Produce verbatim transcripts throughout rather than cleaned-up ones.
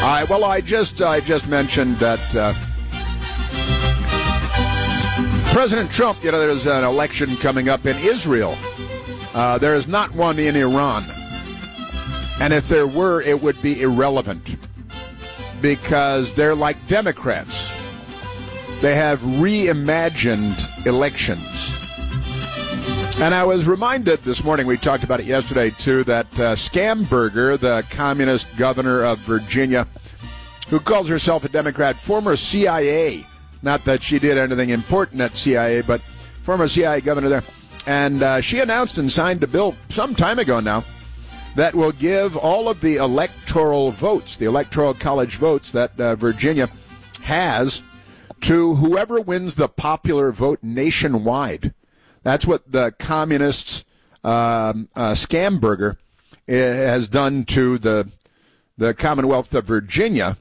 I, well, I just I just mentioned that uh, President Trump, you know, there's an election coming up in Israel. Uh, there is not one in Iran. And if there were, it would be irrelevant because they're like Democrats. They have reimagined elections. And I was reminded this morning, we talked about it yesterday too, that uh, Scamberger, the communist governor of Virginia, who calls herself a Democrat, former C I A, not that she did anything important at C I A, but former C I A governor there. And uh, she announced and signed a bill some time ago now that will give all of the electoral votes, the electoral college votes that uh, Virginia has, to whoever wins the popular vote nationwide. That's what the communists, um, uh, Scamberger, uh, has done to the the Commonwealth of Virginia,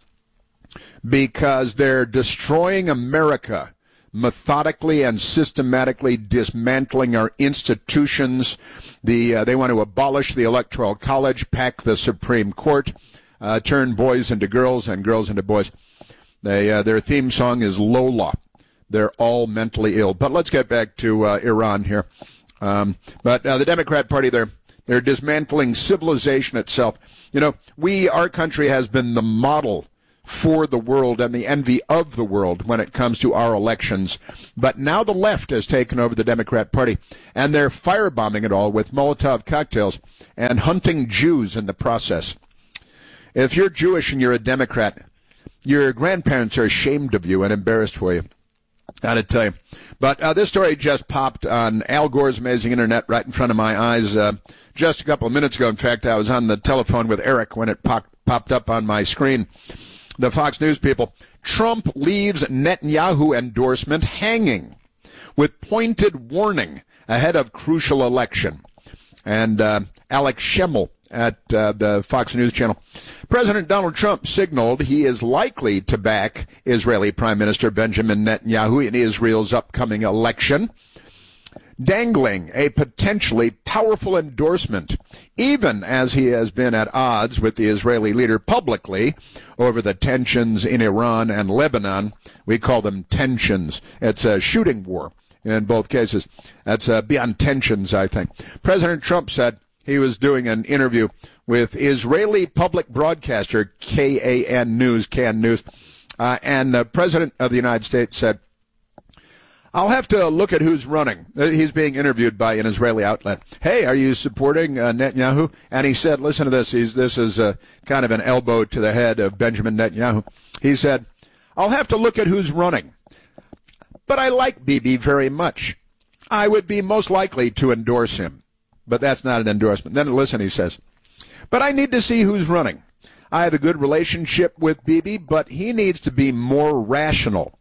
because they're destroying America, methodically and systematically dismantling our institutions. The uh, they want to abolish the Electoral College, pack the Supreme Court, uh, turn boys into girls and girls into boys. They uh, their theme song is Lola. They're all mentally ill. But let's get back to uh, Iran here. Um, but uh, the Democrat Party, they're they're dismantling civilization itself. You know, we our country has been the model for the world and the envy of the world when it comes to our elections. But now the left has taken over the Democrat Party, and they're firebombing it all with Molotov cocktails and hunting Jews in the process. If you're Jewish and you're a Democrat, your grandparents are ashamed of you and embarrassed for you. Gotta tell you. But uh, this story just popped on Al Gore's Amazing Internet right in front of my eyes uh, just a couple of minutes ago. In fact, I was on the telephone with Eric when it pop- popped up on my screen. The Fox News people. Trump leaves Netanyahu endorsement hanging with pointed warning ahead of crucial election. And uh, Alex Schemmel at uh, the Fox News channel. President Donald Trump signaled he is likely to back Israeli Prime Minister Benjamin Netanyahu in Israel's upcoming election, dangling a potentially powerful endorsement, even as he has been at odds with the Israeli leader publicly over the tensions in Iran and Lebanon. We call them tensions. It's a shooting war in both cases. That's uh, beyond tensions, I think. President Trump said he was doing an interview with Israeli public broadcaster K A N News, K N News, uh, and the President of the United States said, I'll have to look at who's running. He's being interviewed by an Israeli outlet. Hey, are you supporting uh, Netanyahu? And he said, listen to this. He's, this is uh, kind of an elbow to the head of Benjamin Netanyahu. He said, I'll have to look at who's running. But I like Bibi very much. I would be most likely to endorse him. But that's not an endorsement. Then listen, he says, but I need to see who's running. I have a good relationship with Bibi, but he needs to be more rational.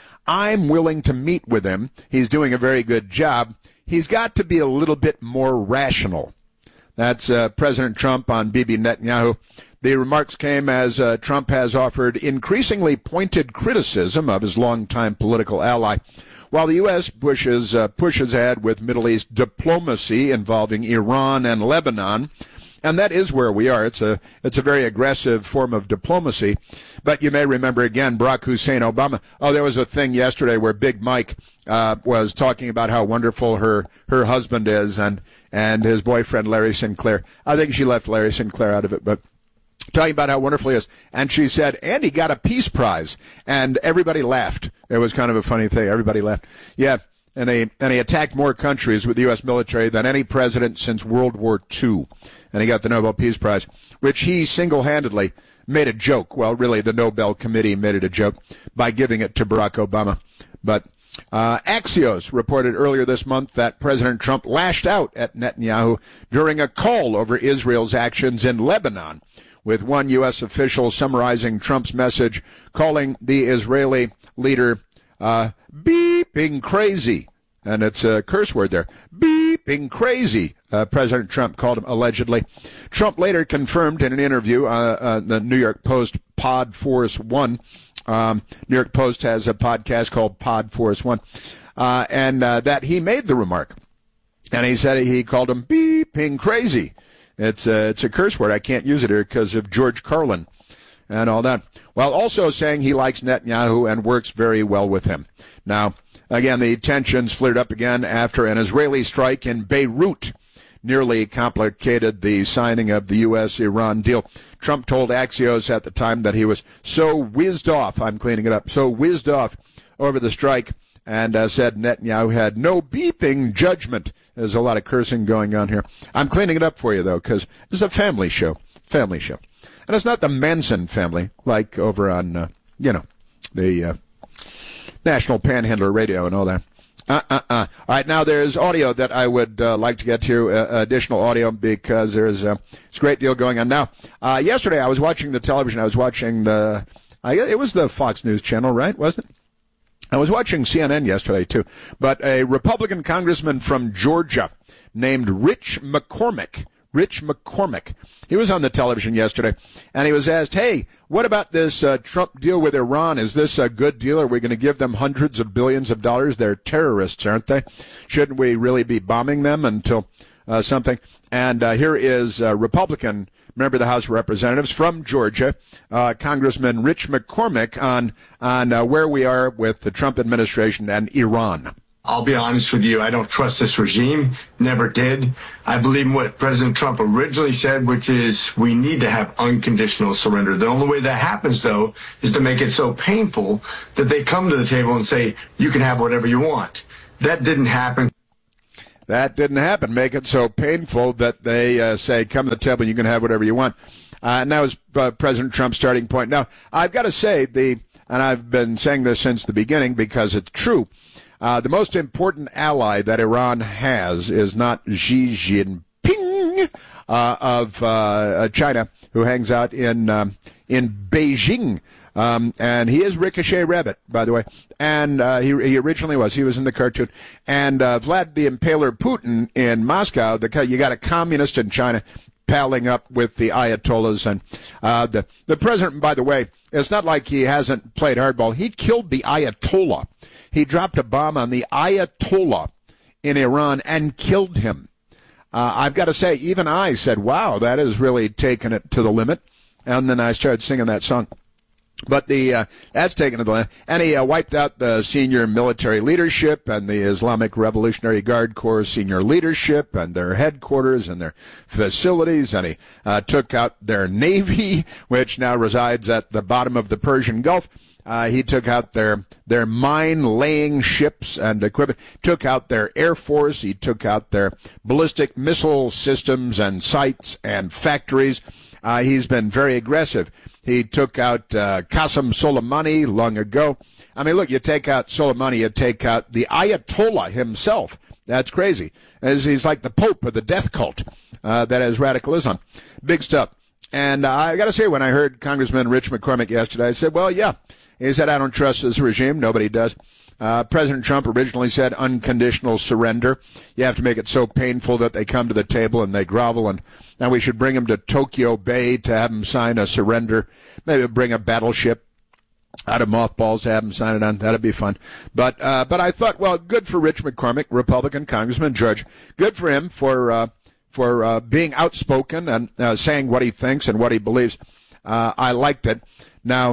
I'm willing to meet with him. He's doing a very good job. He's got to be a little bit more rational. That's uh, President Trump on Bibi Netanyahu. The remarks came as uh, Trump has offered increasingly pointed criticism of his longtime political ally, while the U S pushes, uh, pushes ahead with Middle East diplomacy involving Iran and Lebanon. And that is where we are. It's a it's a very aggressive form of diplomacy. But you may remember, again, Barack Hussein Obama. Oh, there was a thing yesterday where Big Mike uh, was talking about how wonderful her, her husband is and, and his boyfriend, Larry Sinclair. I think she left Larry Sinclair out of it, but talking about how wonderful he is. And she said, and he got a Peace Prize. And everybody laughed. It was kind of a funny thing. Everybody laughed. Yeah. And he, and he attacked more countries with the U S military than any president since World War Two. And he got the Nobel Peace Prize, which he single-handedly made a joke. Well, really, the Nobel Committee made it a joke by giving it to Barack Obama. But uh, Axios reported earlier this month that President Trump lashed out at Netanyahu during a call over Israel's actions in Lebanon, with one U S official summarizing Trump's message, calling the Israeli leader uh, beeping crazy. And it's a curse word there. Beeping crazy, uh, President Trump called him allegedly. Trump later confirmed in an interview, uh, uh, the New York Post Pod Force One. Um, New York Post has a podcast called Pod Force One, uh, and uh, that he made the remark. And he said he called him beeping crazy. It's a, it's a curse word. I can't use it here because of George Carlin. and all that, while also saying he likes Netanyahu and works very well with him. Now, again, the tensions flared up again after an Israeli strike in Beirut nearly complicated the signing of the U S Iran deal. Trump told Axios at the time that he was so whizzed off, I'm cleaning it up, so whizzed off over the strike, and uh, said Netanyahu had no beeping judgment. There's a lot of cursing going on here. I'm cleaning it up for you, though, because it's a family show. Family show. And it's not the Manson family, like over on, uh, you know, the uh, National Panhandler Radio and all that. Uh-uh-uh. All right, now there's audio that I would uh, like to get to, uh, additional audio, because there's uh, it's a great deal going on. Now, uh, yesterday I was watching the television. I was watching the, I, it was the Fox News channel, right, wasn't it? I was watching C N N yesterday, too, but a Republican congressman from Georgia named Rich McCormick, Rich McCormick, he was on the television yesterday, and he was asked, hey, what about this uh, Trump deal with Iran? Is this a good deal? Are we going to give them hundreds of billions of dollars? They're terrorists, aren't they? Shouldn't we really be bombing them until uh, something? And uh, here is uh, Republican member of the House of Representatives from Georgia, uh, Congressman Rich McCormick, on on uh, where we are with the Trump administration and Iran. I'll be honest with you, I don't trust this regime, never did. I believe in what President Trump originally said, which is we need to have unconditional surrender. The only way that happens, though, is to make it so painful that they come to the table and say, you can have whatever you want. That didn't happen. That didn't happen. Make it so painful that they uh, say, come to the table, you can have whatever you want. Uh, and that was uh, President Trump's starting point. Now, I've got to say, the, and I've been saying this since the beginning because it's true, uh, the most important ally that Iran has is not Xi Jinping uh, of uh, China, who hangs out in um, in Beijing. Um, and he is Ricochet Rabbit, by the way. And uh, he, he originally was. He was in the cartoon. And uh, Vlad the Impaler Putin in Moscow, the, you got a communist in China palling up with the Ayatollahs. And uh, the, the president, by the way, it's not like he hasn't played hardball. He killed the Ayatollah. He dropped a bomb on the Ayatollah in Iran and killed him. Uh, I've got to say, even I said, wow, that has really taken it to the limit. And then I started singing that song. But the uh, that's taken to the land. And he uh, wiped out the senior military leadership and the Islamic Revolutionary Guard Corps senior leadership and their headquarters and their facilities. And he uh, took out their Navy, which now resides at the bottom of the Persian Gulf. Uh, he took out their their mine-laying ships and equipment, took out their Air Force. He took out their ballistic missile systems and sites and factories. Uh, he's been very aggressive. He took out uh, Qasem Soleimani long ago. I mean, look, you take out Soleimani, you take out the Ayatollah himself. That's crazy. As he's like the Pope of the death cult uh, that has radical Islam. Big stuff. And uh, I got to say, when I heard Congressman Rich McCormick yesterday, I said, well, yeah. He said, I don't trust this regime. Nobody does. Uh, President Trump originally said unconditional surrender. You have to make it so painful that they come to the table and they grovel, and, and we should bring them to Tokyo Bay to have them sign a surrender. Maybe bring a battleship out of mothballs to have them sign it on. That'd be fun. But uh, but I thought, well, good for Rich McCormick, Republican Congressman, George. Good for him for uh, for uh, being outspoken and uh, saying what he thinks and what he believes. Uh, I liked it. Now,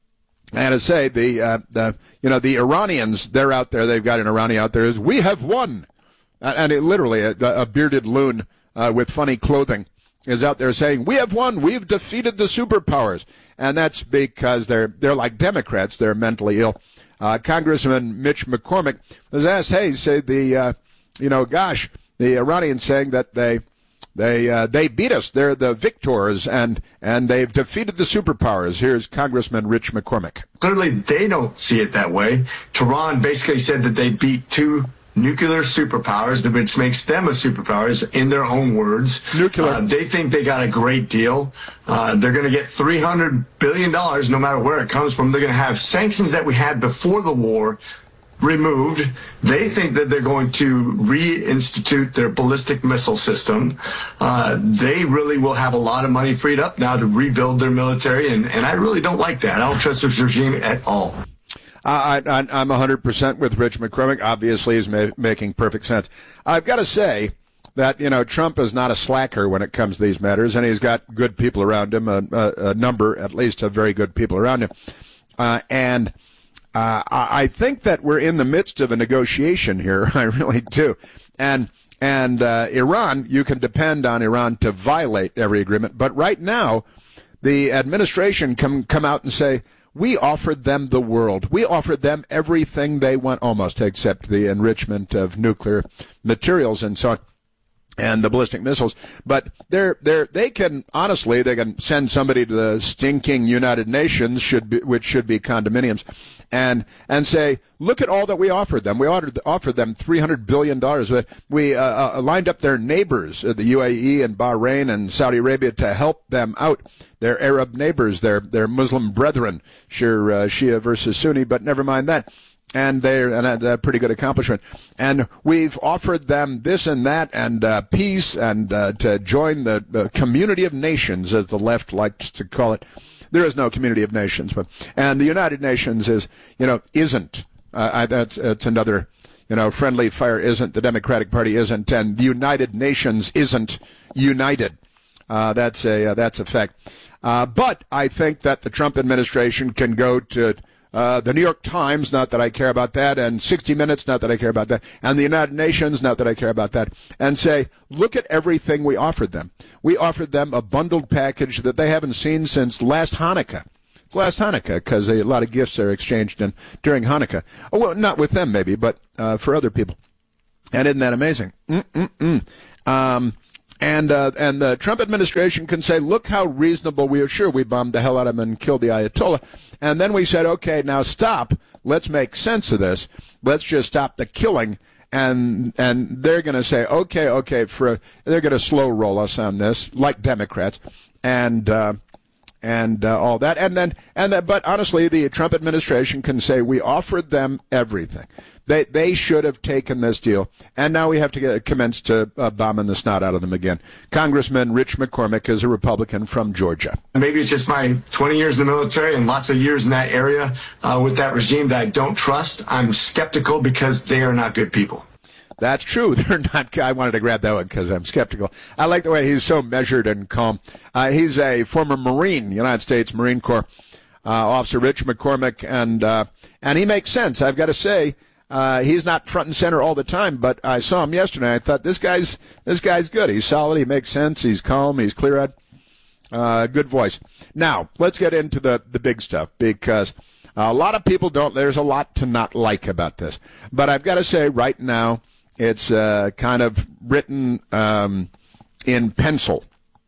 I had to say, the, uh, the, you know, the Iranians, they're out there, they've got an Iranian out there, is, we have won. And it literally, a, a bearded loon uh, with funny clothing is out there saying, we have won, we've defeated the superpowers. And that's because they're, they're like Democrats, they're mentally ill. Uh, Congressman Mitch McCormick was asked, hey, say the, uh, you know, gosh, the Iranians saying that they, They uh, they beat us. They're the victors, and and they've defeated the superpowers. Here's Congressman Rich McCormick. Clearly, they don't see it that way. Tehran basically said that they beat two nuclear superpowers, which makes them a superpowers in their own words. Nuclear. Uh, they think they got a great deal. Uh, they're going to get three hundred billion dollars no matter where it comes from. They're going to have sanctions that we had before the war removed. They think that they're going to reinstitute their ballistic missile system. Uh, they really will have a lot of money freed up now to rebuild their military, and, and I really don't like that. I don't trust this regime at all. Uh, I, I'm one hundred percent with Rich McCormick. Obviously, he's ma- making perfect sense. I've got to say that, you know, Trump is not a slacker when it comes to these matters, and he's got good people around him, a, a, a number, at least, of very good people around him. Uh, and uh, I think that we're in the midst of a negotiation here. I really do. And and uh, Iran, you can depend on Iran to violate every agreement. But right now, the administration can come out and say, we offered them the world. We offered them everything they want, almost, except the enrichment of nuclear materials and so on, and the ballistic missiles. But they're, they're, they can, honestly, they can send somebody to the stinking United Nations, should be, which should be condominiums, and and say, look at all that we offered them. We offered, offered them three hundred billion dollars. We uh, uh, lined up their neighbors, uh, the U A E and Bahrain and Saudi Arabia, to help them out. Their Arab neighbors, their, their Muslim brethren, sure, uh, Shia versus Sunni, but never mind that. And they're and that's a pretty good accomplishment. And we've offered them this and that, and uh, peace, and uh, to join the, the community of nations, as the left likes to call it. There is no community of nations, but and the United Nations is, you know, isn't. Uh, I, that's that's another, you know, friendly fire isn't. The Democratic Party isn't, and the United Nations isn't united. Uh, that's a uh, that's a fact. Uh, but I think that the Trump administration can go to Uh, the New York Times, not that I care about that, and sixty minutes, not that I care about that, and the United Nations, not that I care about that, and say, look at everything we offered them. We offered them a bundled package that they haven't seen since last Hanukkah. It's last Hanukkah, because a lot of gifts are exchanged in, during Hanukkah. Oh, well, not with them, maybe, but uh, for other people. And isn't that amazing? Mm-mm-mm. Um, And uh, and the Trump administration can say, look how reasonable we are. Sure, we bombed the hell out of them and killed the Ayatollah. And then we said, okay, now stop. Let's make sense of this. Let's just stop the killing. And and they're going to say, okay, okay, for they're going to slow roll us on this, like Democrats, and uh, and uh, all that. And then and that, but honestly, the Trump administration can say, we offered them everything. They they should have taken this deal, and now we have to get, commence to uh, bombing the snot out of them again. Congressman Rich McCormick is a Republican from Georgia. Maybe it's just my twenty years in the military and lots of years in that area uh, with that regime that I don't trust. I'm skeptical because they are not good people. That's true. They're not. I wanted to grab that one because I'm skeptical. I like the way he's so measured and calm. Uh, he's a former Marine, United States Marine Corps uh, officer, Rich McCormick, and uh, and he makes sense. I've got to say. Uh, he's not front and center all the time, but I saw him yesterday. I thought this guy's this guy's good. He's solid. He makes sense. He's calm. He's clear-eyed. Uh, good voice. Now let's get into the the big stuff, because a lot of people don't. There's a lot to not like about this, but I've got to say right now it's uh, kind of written um, in pencil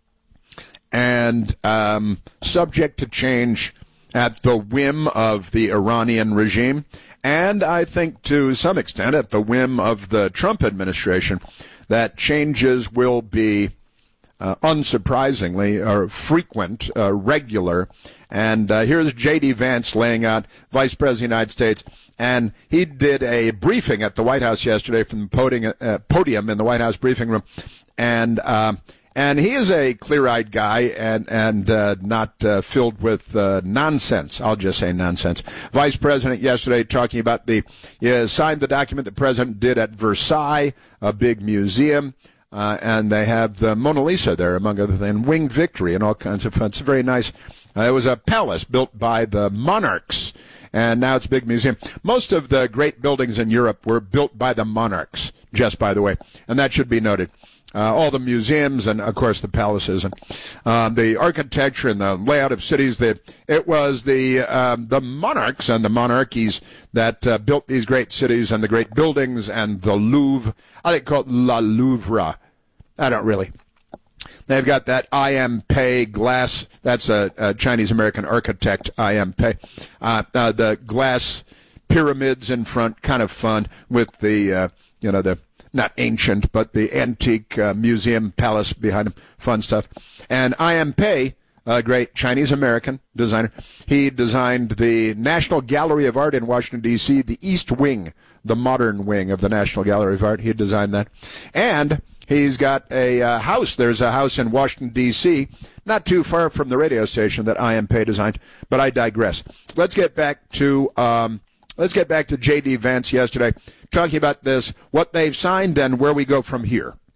and um, subject to change at the whim of the Iranian regime, and I think to some extent at the whim of the Trump administration, that changes will be uh, unsurprisingly or frequent, uh, regular. And uh, here's J D. Vance laying out, Vice President of the United States, and he did a briefing at the White House yesterday from the podium, uh, podium in the White House briefing room, and uh, And he is a clear-eyed guy and and uh, not uh, filled with uh, nonsense. I'll just say nonsense. Vice President yesterday talking about the uh, signed the document the President did at Versailles, a big museum, uh, and they have the Mona Lisa there, among other things, Winged Victory and all kinds of fun. It's very nice. Uh, it was a palace built by the monarchs, and now it's a big museum. Most of the great buildings in Europe were built by the monarchs, just by the way, and that should be noted. Uh, all the museums and, of course, the palaces and uh, the architecture and the layout of cities. That it was the um, the monarchs and the monarchies that uh, built these great cities and the great buildings and the Louvre. I think called La Louvre. I don't really. They've got that I M Pei glass. That's a, a Chinese-American architect, I M Pei. Uh, uh, the glass pyramids in front, kind of fun with the, uh, you know, the not ancient, but the antique uh, museum palace behind him. Fun stuff. And I M Pei, a great Chinese-American designer, he designed the National Gallery of Art in Washington, D C, the East Wing, the modern wing of the National Gallery of Art. He designed that. And he's got a uh, house. There's a house in Washington, D C, not too far from the radio station that I M Pei designed, but I digress. Let's get back to... Um, Let's get back to J D. Vance yesterday, talking about this, what they've signed, and where we go from here.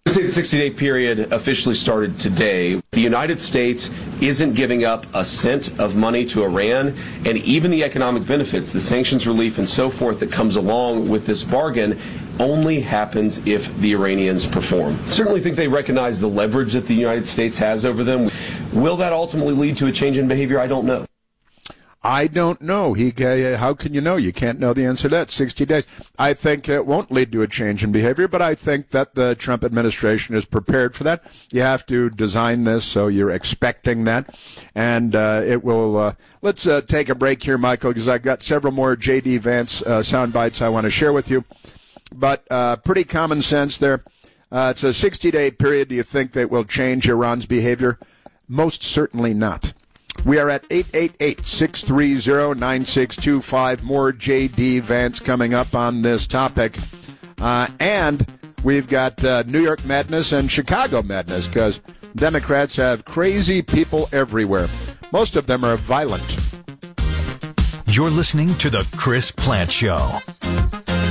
The sixty-day period officially started today. The United States isn't giving up a cent of money to Iran, and even the economic benefits, the sanctions relief and so forth that comes along with this bargain only happens if the Iranians perform. Certainly think they recognize the leverage that the United States has over them. Will that ultimately lead to a change in behavior? I don't know. I don't know. He, uh, how can you know? You can't know the answer to that. sixty days. I think it won't lead to a change in behavior, but I think that the Trump administration is prepared for that. You have to design this so you're expecting that. And uh, it will, uh, let's uh, take a break here, Michael, because I've got several more J D. Vance uh, sound bites I want to share with you. But uh, pretty common sense there. Uh, it's a sixty-day period. Do you think that will change Iran's behavior? Most certainly not. We are at eight eight eight, six three zero, nine six two five. More J D. Vance coming up on this topic. Uh, and we've got uh, New York madness and Chicago madness because Democrats have crazy people everywhere. Most of them are violent. You're listening to The Chris Plante Show.